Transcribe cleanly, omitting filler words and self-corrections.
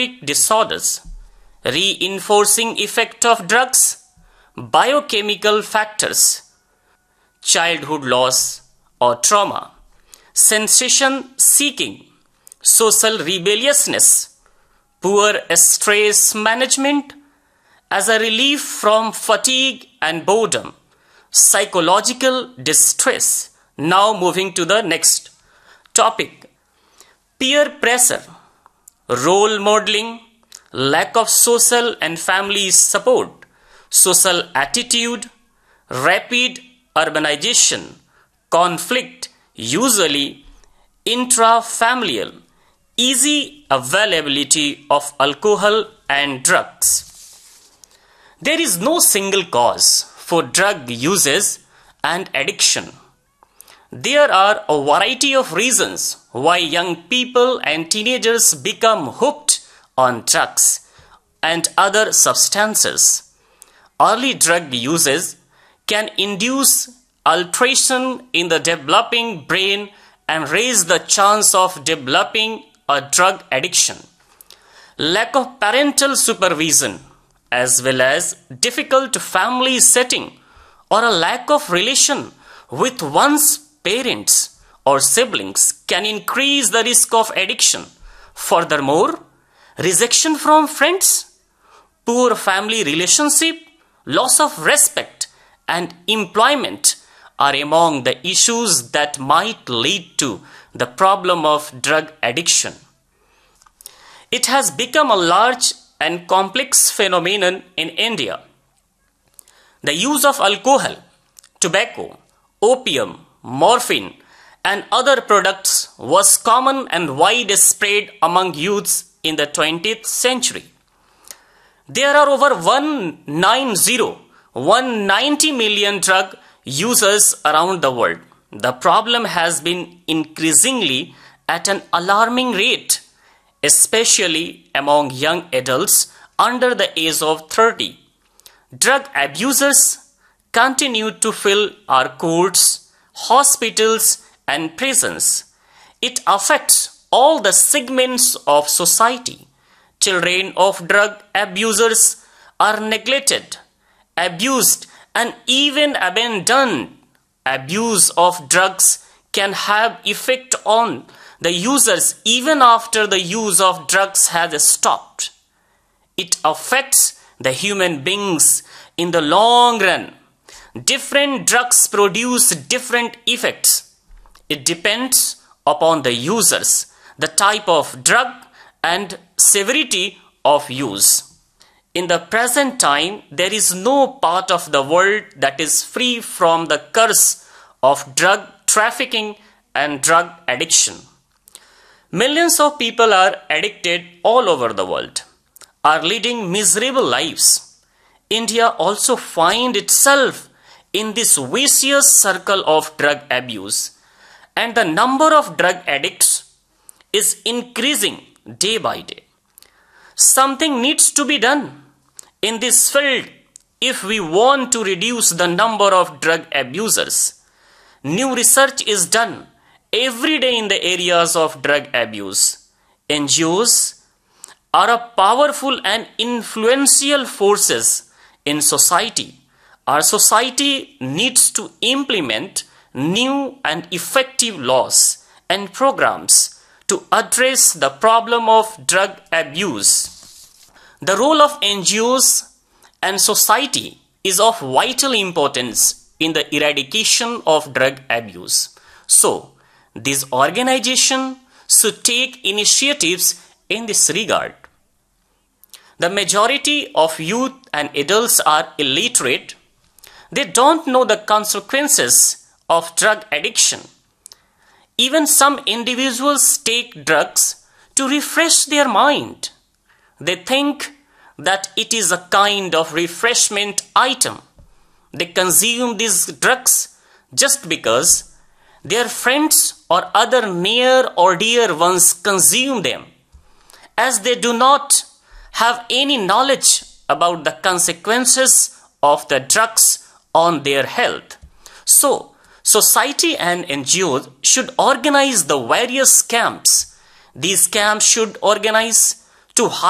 psychiatric disorders, reinforcing effect of drugs, biochemical factors, childhood loss or trauma, sensation seeking, social rebelliousness, poor stress management as a relief from fatigue and boredom, psychological distress. Now moving to the next topic, peer pressure, role modeling, lack of social and family support, social attitude, rapid urbanization, conflict, usually intrafamilial, easy availability of alcohol and drugs. There is no single cause for drug uses and addiction. There are a variety of reasons why young people and teenagers become hooked on drugs and other substances. Early drug uses can induce alteration in the developing brain and raise the chance of developing a drug addiction. Lack of parental supervision, as well as difficult family setting or a lack of relation with one's parents or siblings can increase the risk of addiction. Furthermore, rejection from friends, poor family relationship, loss of respect, and employment are among the issues that might lead to the problem of drug addiction. It has become a large and complex phenomenon in India. The use of alcohol, tobacco, opium, morphine, and other products was common and widespread among youths in the 20th century. There are over 190 million drug users around the world. The problem has been increasingly at an alarming rate, especially among young adults under the age of 30. Drug abusers continue to fill our courts, hospitals, and prisons. It affects all the segments of society. Children of drug abusers are neglected, abused, and even abandoned. Abuse of drugs can have effect on the users even after the use of drugs has stopped. It affects the human beings in the long run. Different drugs produce different effects. It depends upon the users, the type of drug, and severity of use. In the present time, there is no part of the world that is free from the curse of drug trafficking and drug addiction. Millions of people are addicted all over the world, are leading miserable lives. India also finds itself in this vicious circle of drug abuse, and the number of drug addicts is increasing day by day. Something needs to be done in this field if we want to reduce the number of drug abusers. New research is done every day in the areas of drug abuse. NGOs are a powerful and influential forces in society. Our society needs to implement new and effective laws and programs to address the problem of drug abuse. The role of NGOs and society is of vital importance in the eradication of drug abuse. So, this organization should take initiatives in this regard. The majority of youth and adults are illiterate. They don't know the consequences of drug addiction. Even some individuals take drugs to refresh their mind. They think that it is a kind of refreshment item. They consume these drugs just because their friends or other near or dear ones consume them, as they do not have any knowledge about the consequences of the drugs on their health. So, society and NGOs should organize the various camps. These camps should organize to